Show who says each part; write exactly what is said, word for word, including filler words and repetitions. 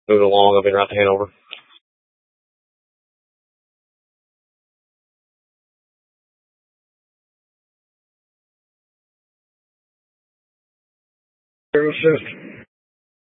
Speaker 1: Moving along. I've been right to Hanover. Zero shift.